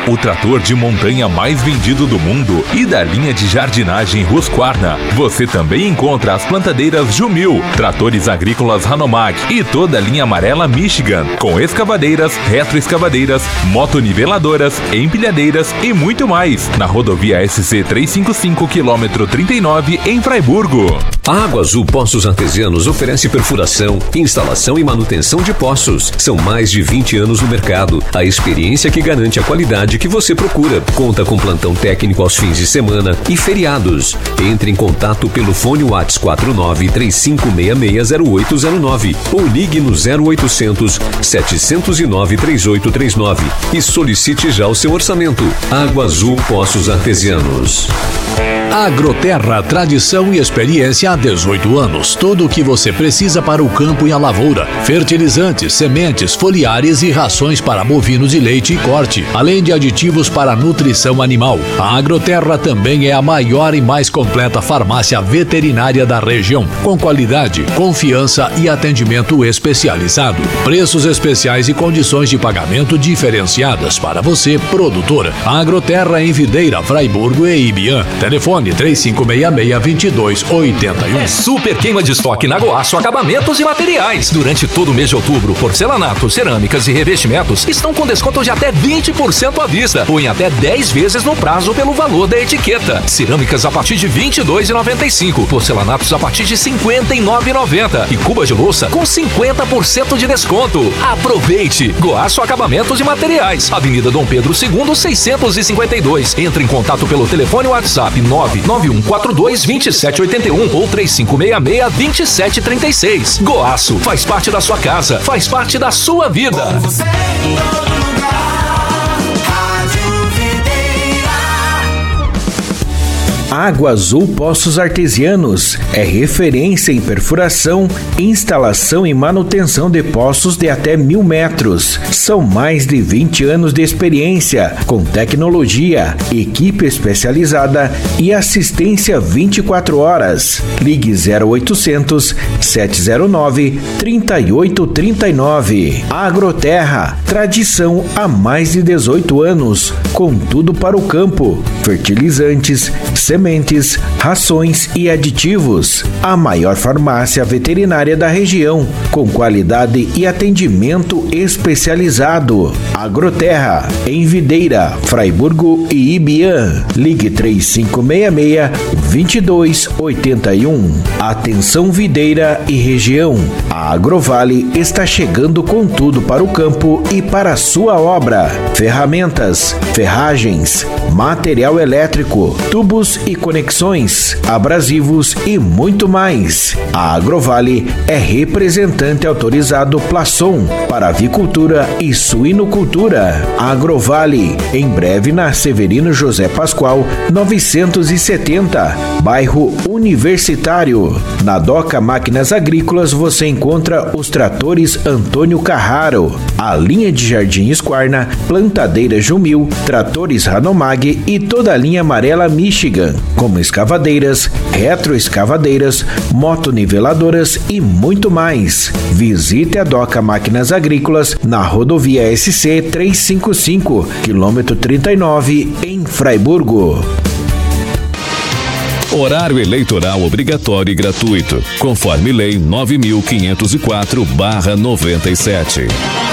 o trator de montanha mais vendido do mundo e da linha de jardinagem Husqvarna. Você também encontra as plantadeiras Jumil, tratores agrícolas Hanomag e toda a linha amarela Michigan, com escavadeiras, retroescavadeiras, motoniveladoras, empilhadeiras e muito mais, na rodovia SC 355, quilômetro 39, em Fraiburgo. A Água Azul Poços Artesianos oferece perfuração, instalação e manutenção de poços. São mais de 20 anos no mercado. A experiência que garante a qualidade que você procura. Conta com plantão técnico aos fins de semana e feriados. Entre em contato pelo fone WhatsApp 49-3566-0809 ou ligue no 0800 709 3839 e solicite já o seu orçamento. Água Azul Poços Artesianos. Agroterra, tradição e experiência há 18 anos. Tudo o que você precisa para o campo e a lavoura. Fertilizantes, sementes, foliares e rações para bovinos de leite e corte, além de aditivos para nutrição animal. A Agroterra também é a maior e mais completa farmácia veterinária da região, com qualidade, confiança e atendimento especializado. Preços especiais e condições de pagamento diferenciadas para você, produtor. A Agroterra em Videira, Fraiburgo e Ibiã. Telefone 3566-2281. É super queima de estoque na Goaço Acabamentos e Materiais. Durante todo o mês de outubro, porcelanatos, cerâmicas e revestimentos estão com desconto de até 20% à vista ou em até 10 vezes no prazo pelo valor da etiqueta. Cerâmicas a partir de R$ 22,95, porcelanatos a partir de R$ 59,90 e cuba de louça com 50% de desconto. Aproveite! Goaço Acabamentos e Materiais, Avenida Dom Pedro II, 652. Entre em contato pelo telefone WhatsApp 99142-2781 ou 3566-2736. Goaço faz parte da sua casa, faz parte da sua vida. Água Azul Poços Artesianos é referência em perfuração, instalação e manutenção de poços de até 1.000 metros. São mais de 20 anos de experiência, com tecnologia, equipe especializada e assistência 24 horas. Ligue 0800 709 3839. Agroterra, tradição há mais de 18 anos, com tudo para o campo, fertilizantes, sementes, rações e aditivos. A maior farmácia veterinária da região, com qualidade e atendimento especializado. Agroterra, em Videira, Fraiburgo e Ibiã. Ligue 3566-2281. Atenção Videira e região. A Agrovale está chegando com tudo para o campo e para a sua obra. Ferramentas, ferragens, material elétrico, tubos e conexões, abrasivos e muito mais. A Agrovale é representante autorizado Plasson para avicultura e suinocultura. Agrovale, em breve na Severino José Pascoal, 970, bairro Universitário. Na Doca Máquinas Agrícolas você encontra os tratores Antônio Carraro, a linha de jardim Husqvarna, plantadeira Jumil, tratores Hanomag e toda a linha amarela Michigan, como escavadeiras, retroescavadeiras, motoniveladoras e muito mais. Visite a Doca Máquinas Agrícolas na rodovia SC 355, quilômetro 39, em Fraiburgo. Horário eleitoral obrigatório e gratuito, conforme Lei 9.504/97.